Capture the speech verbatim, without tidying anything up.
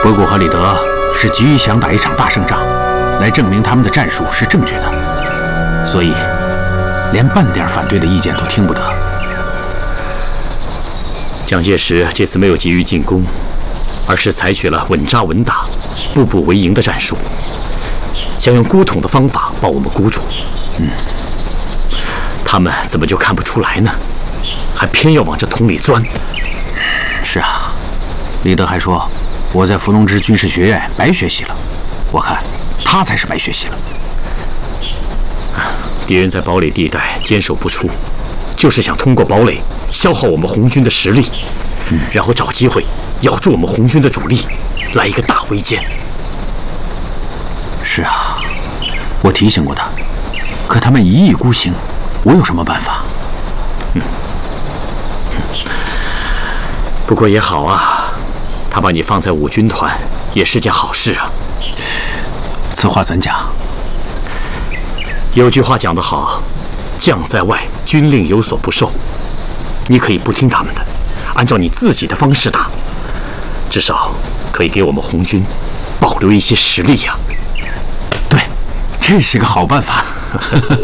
博古和李德是急于想打一场大胜仗，来证明他们的战术是正确的，所以连半点反对的意见都听不得。 蒋介石这次没有急于进攻，而是采取了稳扎稳打、步步为营的战术，想用孤统的方法把我们孤住。嗯，他们怎么就看不出来呢？还偏要往这桶里钻。 是啊，李德还说我在伏龙芝军事学院白学习了，我看他才是白学习了。 敌人在堡垒地带坚守不出，就是想通过堡垒消耗我们红军的实力，嗯、然后找机会咬住我们红军的主力，来一个大围歼。 是啊，我提醒过他，可他们一意孤行，我有什么办法？ 嗯。不过也好啊，他把你放在五军团也是件好事啊。 此话怎讲？ 有句话讲得好，将在外，军令有所不受。你可以不听他们的，按照你自己的方式打，至少可以给我们红军保留一些实力呀。 对，这是个好办法。